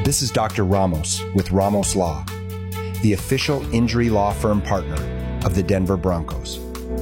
This is Dr. Ramos with Ramos Law, the official injury law firm partner of the Denver Broncos.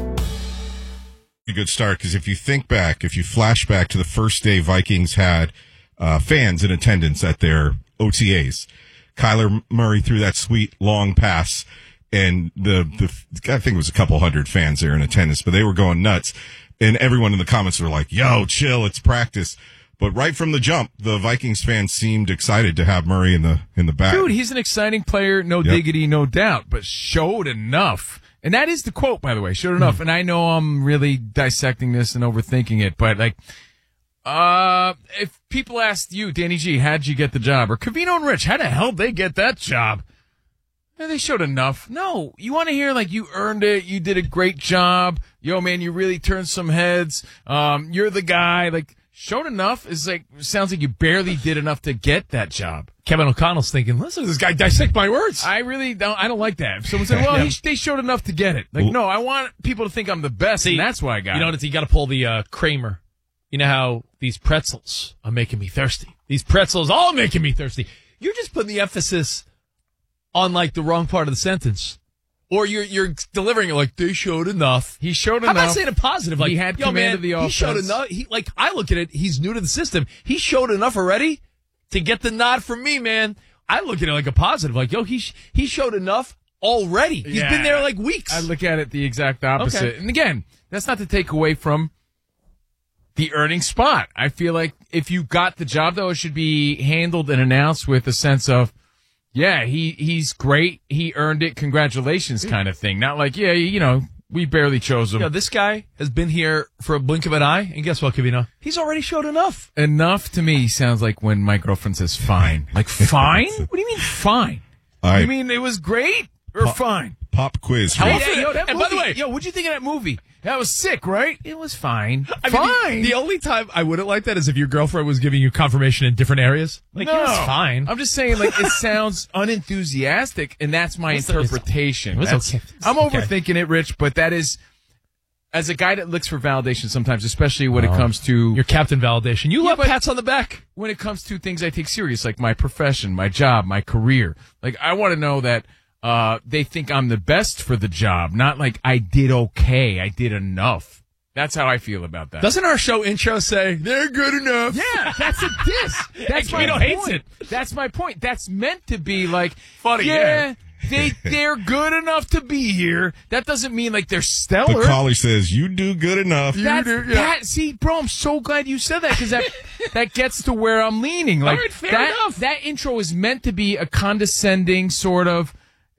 A good start, because if you flash back to the first day Vikings had fans in attendance at their OTAs, Kyler Murray threw that sweet long pass, and I think it was a couple hundred fans there in attendance, but they were going nuts, and everyone in the comments were like, "Yo, chill, it's practice." But right from the jump, the Vikings fans seemed excited to have Murray in the back. Dude, he's an exciting player, no diggity, no doubt, but showed enough. And that is the quote, by the way, showed enough. And I know I'm really dissecting this and overthinking it, but if people asked you, Danny G, how'd you get the job? Or Covino and Rich, how the hell did they get that job? They showed enough. No, you want to hear you earned it, you did a great job. Yo, man, you really turned some heads. You're the guy. Showed enough is sounds like you barely did enough to get that job. Kevin O'Connell's thinking, listen to this guy dissect my words. I really don't. I don't like that. If someone said, well, they showed enough to get it. No, I want people to think I'm the best, and that's why I got it. You got to pull the Kramer. You know how these pretzels are making me thirsty. These pretzels all making me thirsty. You're just putting the emphasis on the wrong part of the sentence. Or you're delivering it they showed enough. He showed enough. How about saying a positive? He had command of the offense. He showed enough. I look at it, he's new to the system. He showed enough already to get the nod from me, man. I look at it like a positive. He showed enough already. He's been there weeks. I look at it the exact opposite. Okay. And again, that's not to take away from the earning spot. I feel like if you got the job, though, it should be handled and announced with a sense of, yeah, he's great. He earned it. Congratulations, kind of thing. Not we barely chose him. This guy has been here for a blink of an eye, and guess what, Kavino? He's already showed enough. Enough to me sounds like when my girlfriend says fine. Fine? What do you mean fine? You mean it was great or fine? Pop quiz. By the way, what'd you think of that movie? That was sick, right? It was fine. Fine. The only time I wouldn't like that is if your girlfriend was giving you confirmation in different areas. No, it was fine. I'm just saying, it sounds unenthusiastic, and that's my interpretation. Okay. I'm overthinking it, Rich, but that is, as a guy that looks for validation sometimes, especially when it comes to your captain validation. You love pats on the back. When it comes to things I take serious, like my profession, my job, my career. I want to know that they think I'm the best for the job, not I did okay, I did enough. That's how I feel about that. Doesn't our show intro say, they're good enough? Yeah, that's a diss. That's my point. Hates it. That's my point. That's meant to be funny. Yeah, they're good enough to be here. That doesn't mean they're stellar. The caller says, you do good enough. See, bro, I'm so glad you said that, because that gets to where I'm leaning. All right, fair enough. That intro is meant to be a condescending sort of,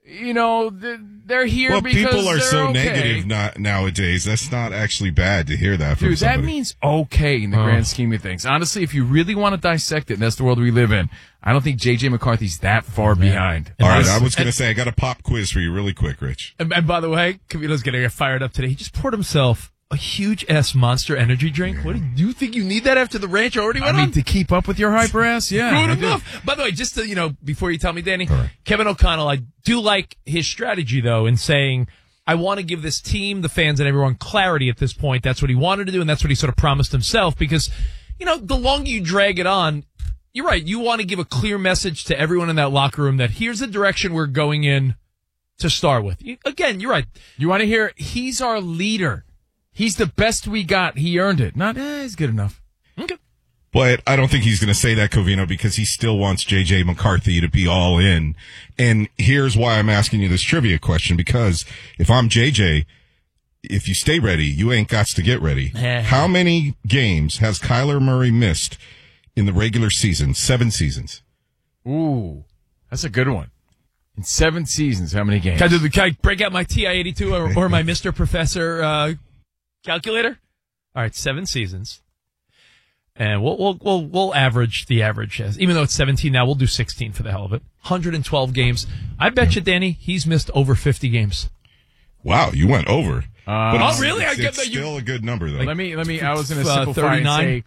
they're here because people are so okay. negative nowadays. That's not actually bad to hear that from somebody. That means okay in the grand scheme of things. Honestly, if you really want to dissect it, and that's the world we live in, I don't think J.J. McCarthy's that far behind. All right, I was going to say, I got a pop quiz for you really quick, Rich. And by the way, Camilo's going to get fired up today. He just poured himself a huge-ass Monster energy drink. What do you think you need that after the ranch already went on? To keep up with your hyper ass, yeah. Good enough. By the way, just to, before you tell me, Danny, Kevin O'Connell, I do like his strategy, though, in saying, I want to give this team, the fans, and everyone clarity at this point. That's what he wanted to do, and that's what he sort of promised himself, because, the longer you drag it on, you're right, you want to give a clear message to everyone in that locker room that here's the direction we're going in to start with. Again, you're right. You want to hear, he's our leader. He's the best we got. He earned it. Not, he's good enough. Okay. But I don't think he's going to say that, Covino, because he still wants J.J. McCarthy to be all in. And here's why I'm asking you this trivia question, because if I'm J.J., if you stay ready, you ain't got to get ready. How many games has Kyler Murray missed in the regular season? 7 seasons. Ooh, that's a good one. In 7 seasons, how many games? Can I break out my TI-82 or my Mr. Professor calculator? All right, 7 seasons. And we'll average the average. Even though it's 17 now, we'll do 16 for the hell of it. 112 games. I bet you, Danny, he's missed over 50 games. Wow, you went over. But really? It's still a good number, though. Let me. I was going to simplify and say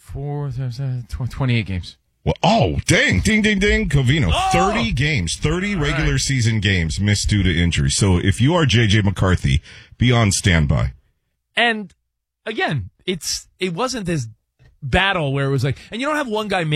28 games. Well, dang, ding, ding, ding, Covino. 30 games, 30 regular season games missed due to injury. So if you are J.J. McCarthy, be on standby. And again, it wasn't this battle where it was and you don't have one guy